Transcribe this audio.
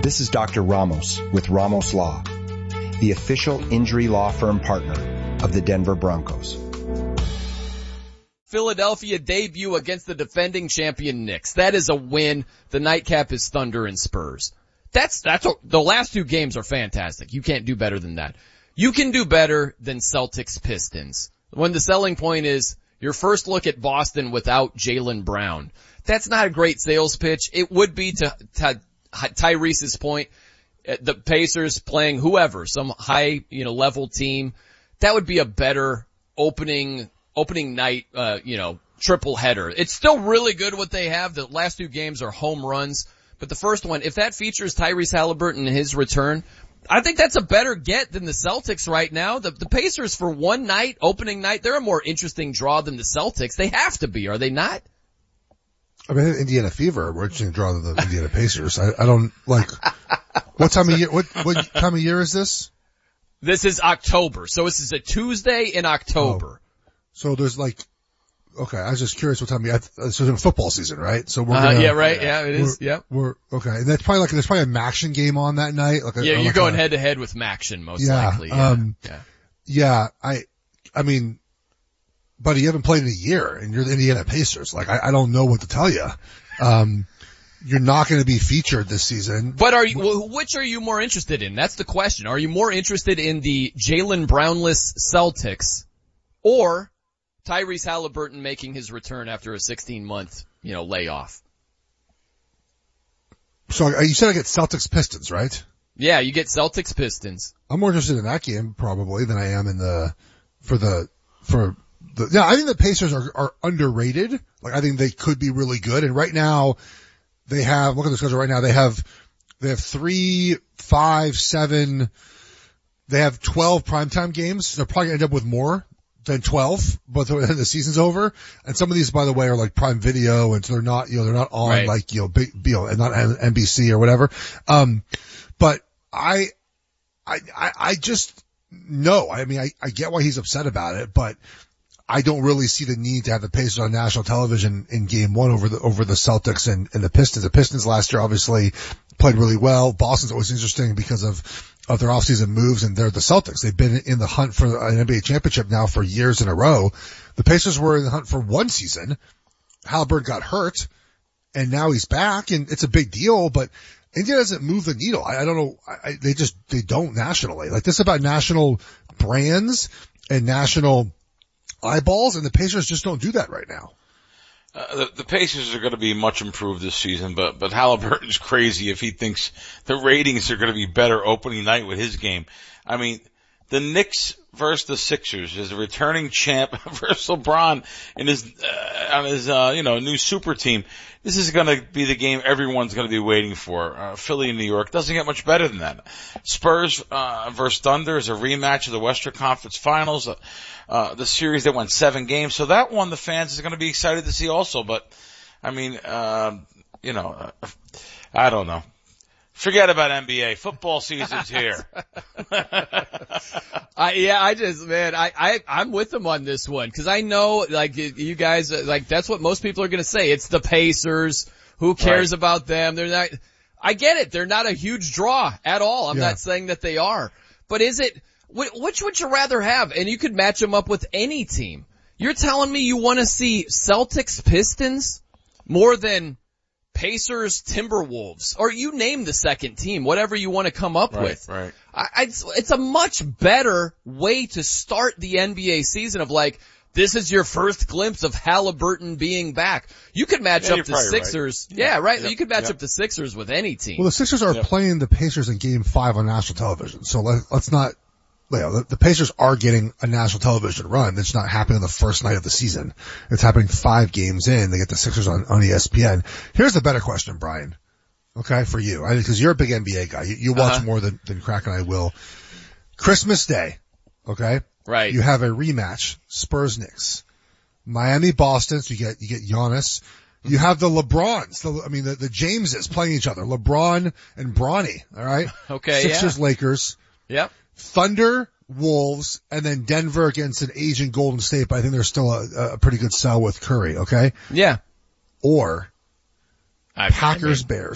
This is Dr. Ramos with Ramos Law, the official injury law firm partner of the Denver Broncos. Philadelphia debut against the defending champion Knicks. That is a win. The nightcap is Thunder and Spurs. The last two games are fantastic. You can't do better than that. You can do better than Celtics Pistons. When the selling point is your first look at Boston without Jaylen Brown. That's not a great sales pitch. It would be to Tyrese's point, the Pacers playing whoever, some high, level team. That would be a better opening night, triple header. It's still really good what they have. The last two games are home runs, but the first one, if that features Tyrese Halliburton and his return, I think that's a better get than the Celtics right now. The Pacers for one night, opening night, they're a more interesting draw than the Celtics. They have to be, are they not? I mean, Indiana Fever, we're interesting draw than the Indiana Pacers. I don't like, what time of year, what time of year is this? This is October. So this is a Tuesday in October. Oh. So there's okay, I was just curious what time of year, so it's football season, right? So we're yeah, right. Yeah, it is. Yep. We're, okay. And that's probably there's probably a Maction game on that night. You're going head to head with Maction most likely. Yeah. I mean, buddy, you haven't played in a year and you're the Indiana Pacers. I don't know what to tell you. You're not going to be featured this season. But which are you more interested in? That's the question. Are you more interested in the Jaylen Brownless Celtics or Tyrese Halliburton making his return after a 16-month, layoff? So you said I get Celtics Pistons, right? Yeah, you get Celtics Pistons. I'm more interested in that game probably than I am in I think the Pacers are underrated. I think they could be really good. And right now look at the schedule right now. They have 3, 5, 7, they have 12 primetime games. They'll probably end up with more than 12, but the season's over. And some of these, by the way, are Prime Video, and so they're not, they're not on right. Big, and not NBC or whatever. But I just, no, I mean, I get why he's upset about it, but I don't really see the need to have the Pacers on national television in game one over the Celtics and the Pistons. The Pistons last year obviously played really well. Boston's always interesting because of their offseason moves, and they're the Celtics. They've been in the hunt for an NBA championship now for years in a row. The Pacers were in the hunt for one season. Halliburton got hurt, and now he's back, and it's a big deal, but India doesn't move the needle. I don't know. They don't nationally. This is about national brands and national eyeballs, and the Pacers just don't do that right now. The Pacers are going to be much improved this season, but Halliburton's crazy if he thinks the ratings are going to be better opening night with his game. I mean, the Knicks versus the Sixers is a returning champ versus LeBron in on his new super team. This is going to be the game everyone's going to be waiting for. Philly and New York doesn't get much better than that. Spurs versus Thunder is a rematch of the Western Conference Finals. The series that went 7 games. So that one the fans are going to be excited to see also. But, I mean, I don't know. Forget about NBA. Football season's here. I'm with them on this one. Cause I know, you guys, that's what most people are going to say. It's the Pacers. Who cares about them? They're not, I get it. They're not a huge draw at all. I'm not saying that they are. But which would you rather have? And you could match them up with any team. You're telling me you want to see Celtics Pistons more than Pacers Timberwolves, or you name the second team, whatever you want to come up with. Right. It's a much better way to start the NBA season of this is your first glimpse of Halliburton being back. You could match up the Sixers. Right. Yeah, right. Yep. You could match up the Sixers with any team. Well, the Sixers are playing the Pacers in game 5 on national television. So let's not, the Pacers are getting a national television run. It's not happening the first night of the season. It's happening 5 games in. They get the Sixers on ESPN. Here's the better question, Brian. Okay, for you. Because you're a big NBA guy. You watch more than Crack and I will. Christmas Day. Okay? Right. You have a rematch. Spurs Knicks. Miami Boston. So you get Giannis. You have the LeBrons. The Jameses playing each other. LeBron and Bronny. All right? Okay. Sixers Lakers. Yep. Thunder, Wolves, and then Denver against an aging Golden State, but I think there's still a pretty good sell with Curry, okay? Yeah. Or Packers, Bears.